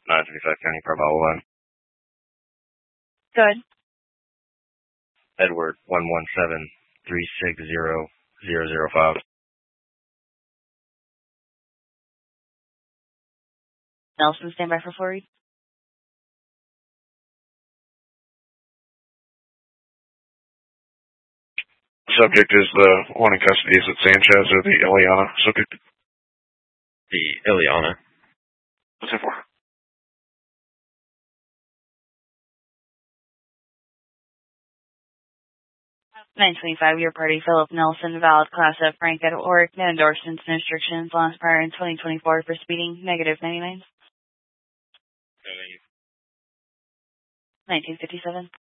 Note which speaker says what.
Speaker 1: 925 County Provo Line.
Speaker 2: Good.
Speaker 1: Edward 117-360-005.
Speaker 2: Nelson, stand by for full read.
Speaker 3: Subject is the one in custody. Is it Sanchez or the Ileana subject?
Speaker 1: The Ileana.
Speaker 3: What's it for?
Speaker 2: $925, your party, Philip Nelson, valid class F, rank at work, no endorsements, no restrictions, last prior in 2024 for speeding, negative 99. 1957.